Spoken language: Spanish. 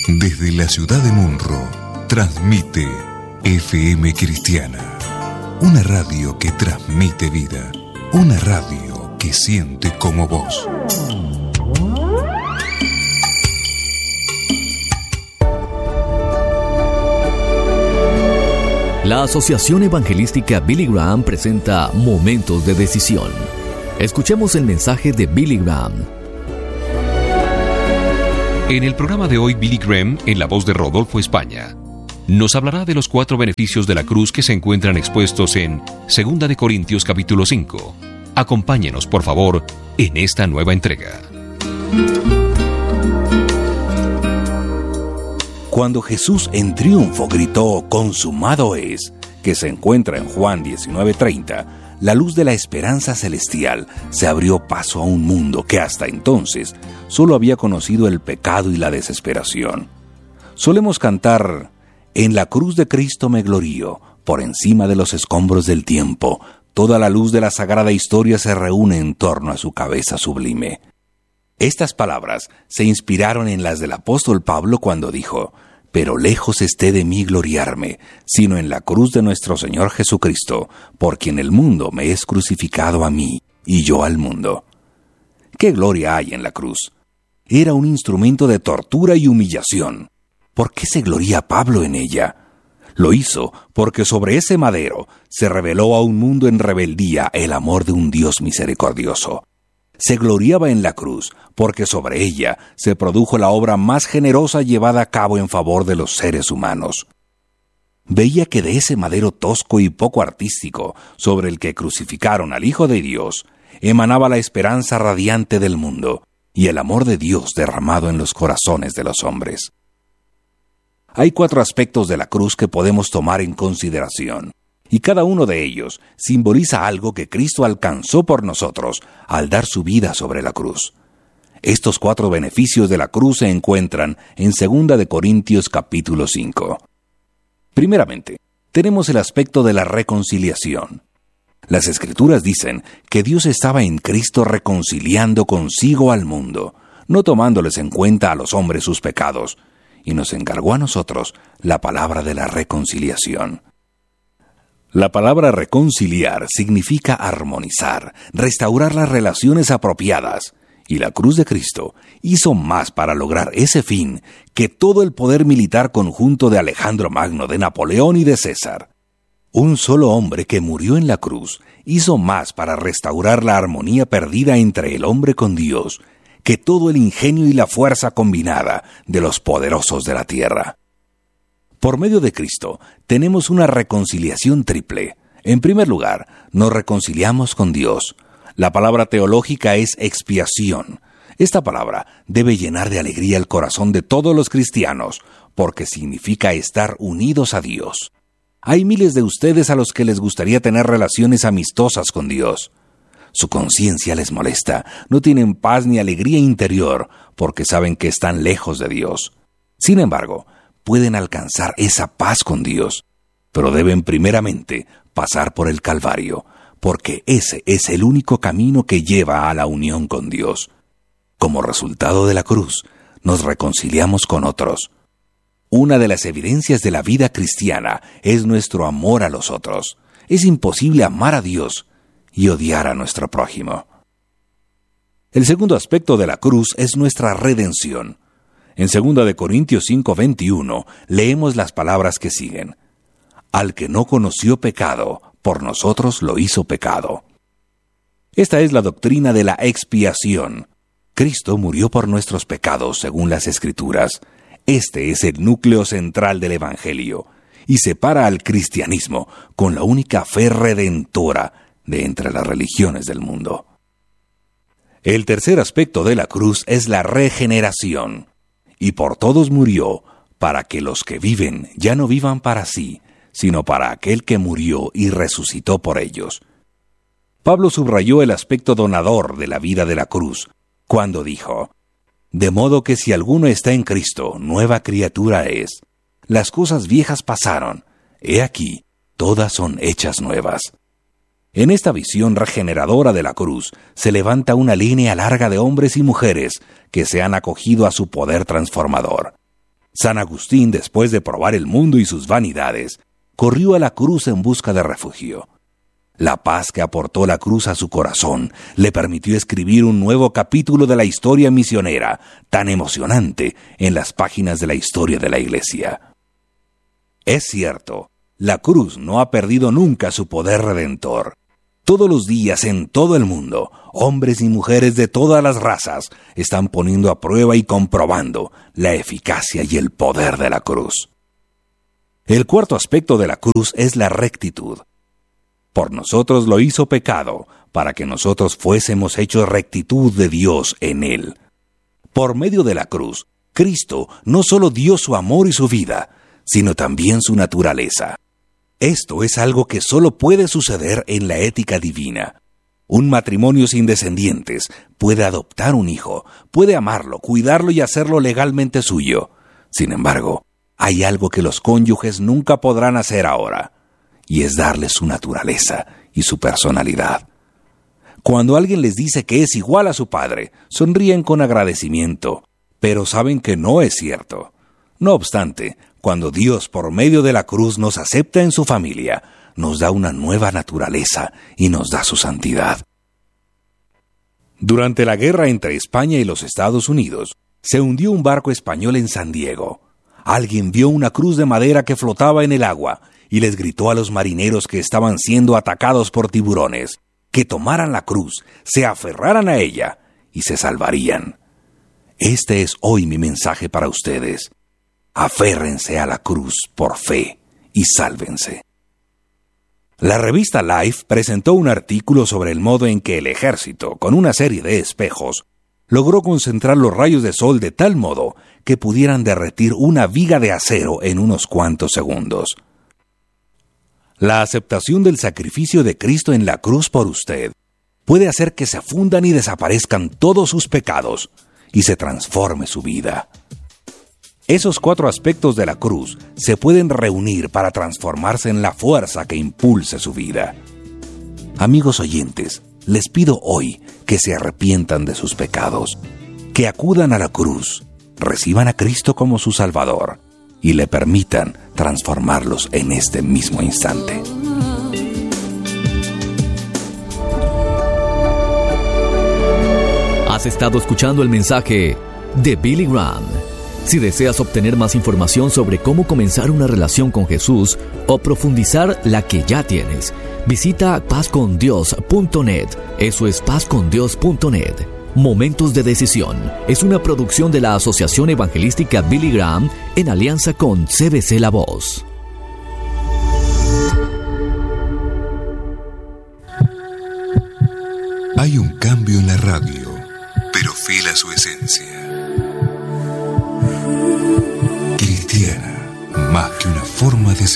Desde la ciudad de Munro, transmite FM Cristiana. Una radio que transmite vida. Una radio que siente como vos. La Asociación Evangelística Billy Graham presenta Momentos de Decisión. Escuchemos el mensaje de Billy Graham. En el programa de hoy, Billy Graham, en la voz de Rodolfo España, nos hablará de los 4 beneficios de la cruz que se encuentran expuestos en 2 de Corintios capítulo 5. Acompáñenos, por favor, en esta nueva entrega. Cuando Jesús en triunfo gritó «Consumado es», que se encuentra en Juan 19:30, la luz de la esperanza celestial se abrió paso a un mundo que hasta entonces solo había conocido el pecado y la desesperación. Solemos cantar «En la cruz de Cristo me glorío, por encima de los escombros del tiempo, toda la luz de la sagrada historia se reúne en torno a su cabeza sublime». Estas palabras se inspiraron en las del apóstol Pablo cuando dijo: «Pero lejos esté de mí gloriarme, sino en la cruz de nuestro Señor Jesucristo, por quien el mundo me es crucificado a mí, y yo al mundo». ¿Qué gloria hay en la cruz? Era un instrumento de tortura y humillación. ¿Por qué se gloría Pablo en ella? Lo hizo porque sobre ese madero se reveló a un mundo en rebeldía el amor de un Dios misericordioso. Se gloriaba en la cruz porque sobre ella se produjo la obra más generosa llevada a cabo en favor de los seres humanos. Veía que de ese madero tosco y poco artístico sobre el que crucificaron al Hijo de Dios emanaba la esperanza radiante del mundo y el amor de Dios derramado en los corazones de los hombres. Hay 4 aspectos de la cruz que podemos tomar en consideración, y cada uno de ellos simboliza algo que Cristo alcanzó por nosotros al dar su vida sobre la cruz. Estos 4 beneficios de la cruz se encuentran en 2 de Corintios capítulo 5. Primeramente, tenemos el aspecto de la reconciliación. Las Escrituras dicen que Dios estaba en Cristo reconciliando consigo al mundo, no tomándoles en cuenta a los hombres sus pecados, y nos encargó a nosotros la palabra de la reconciliación. La palabra reconciliar significa armonizar, restaurar las relaciones apropiadas, y la cruz de Cristo hizo más para lograr ese fin que todo el poder militar conjunto de Alejandro Magno, de Napoleón y de César. Un solo hombre que murió en la cruz hizo más para restaurar la armonía perdida entre el hombre con Dios que todo el ingenio y la fuerza combinada de los poderosos de la tierra. Por medio de Cristo tenemos una reconciliación triple. En primer lugar, nos reconciliamos con Dios. La palabra teológica es expiación. Esta palabra debe llenar de alegría el corazón de todos los cristianos, porque significa estar unidos a Dios. Hay miles de ustedes a los que les gustaría tener relaciones amistosas con Dios. Su conciencia les molesta, no tienen paz ni alegría interior, porque saben que están lejos de Dios. Sin embargo, pueden alcanzar esa paz con Dios, pero deben primeramente pasar por el Calvario, porque ese es el único camino que lleva a la unión con Dios. Como resultado de la cruz, nos reconciliamos con otros. Una de las evidencias de la vida cristiana es nuestro amor a los otros. Es imposible amar a Dios y odiar a nuestro prójimo. El segundo aspecto de la cruz es nuestra redención. En 2 de Corintios 5:21 leemos las palabras que siguen: «Al que no conoció pecado, por nosotros lo hizo pecado». Esta es la doctrina de la expiación. Cristo murió por nuestros pecados según las Escrituras. Este es el núcleo central del Evangelio y separa al cristianismo con la única fe redentora de entre las religiones del mundo. El tercer aspecto de la cruz es la regeneración. Y por todos murió, para que los que viven ya no vivan para sí, sino para aquel que murió y resucitó por ellos. Pablo subrayó el aspecto donador de la vida de la cruz, cuando dijo: «De modo que si alguno está en Cristo, nueva criatura es. Las cosas viejas pasaron, he aquí, todas son hechas nuevas». En esta visión regeneradora de la cruz se levanta una línea larga de hombres y mujeres que se han acogido a su poder transformador. San Agustín, después de probar el mundo y sus vanidades, corrió a la cruz en busca de refugio. La paz que aportó la cruz a su corazón le permitió escribir un nuevo capítulo de la historia misionera, tan emocionante en las páginas de la historia de la Iglesia. Es cierto, la cruz no ha perdido nunca su poder redentor. Todos los días en todo el mundo, hombres y mujeres de todas las razas están poniendo a prueba y comprobando la eficacia y el poder de la cruz. El cuarto aspecto de la cruz es la rectitud. Por nosotros lo hizo pecado, para que nosotros fuésemos hechos rectitud de Dios en Él. Por medio de la cruz, Cristo no solo dio su amor y su vida, sino también su naturaleza. Esto es algo que solo puede suceder en la ética divina. Un matrimonio sin descendientes puede adoptar un hijo, puede amarlo, cuidarlo y hacerlo legalmente suyo. Sin embargo, hay algo que los cónyuges nunca podrán hacer ahora, y es darle su naturaleza y su personalidad. Cuando alguien les dice que es igual a su padre, sonríen con agradecimiento, pero saben que no es cierto. No obstante, cuando Dios por medio de la cruz nos acepta en su familia, nos da una nueva naturaleza y nos da su santidad. Durante la guerra entre España y los Estados Unidos, se hundió un barco español en San Diego. Alguien vio una cruz de madera que flotaba en el agua y les gritó a los marineros que estaban siendo atacados por tiburones que tomaran la cruz, se aferraran a ella y se salvarían. Este es hoy mi mensaje para ustedes. Aférrense a la cruz por fe y sálvense. La revista Life presentó un artículo sobre el modo en que el ejército, con una serie de espejos, logró concentrar los rayos de sol de tal modo que pudieran derretir una viga de acero en unos cuantos segundos. La aceptación del sacrificio de Cristo en la cruz por usted puede hacer que se fundan y desaparezcan todos sus pecados y se transforme su vida. Esos 4 aspectos de la cruz se pueden reunir para transformarse en la fuerza que impulse su vida. Amigos oyentes, les pido hoy que se arrepientan de sus pecados, que acudan a la cruz, reciban a Cristo como su Salvador y le permitan transformarlos en este mismo instante. Has estado escuchando el mensaje de Billy Graham. Si deseas obtener más información sobre cómo comenzar una relación con Jesús o profundizar la que ya tienes, visita pazcondios.net. Eso es pazcondios.net. Momentos de Decisión es una producción de la Asociación Evangelística Billy Graham en alianza con CBC La Voz. Hay un cambio en la radio, pero fiel a su esencia. Cristiana, más que una forma de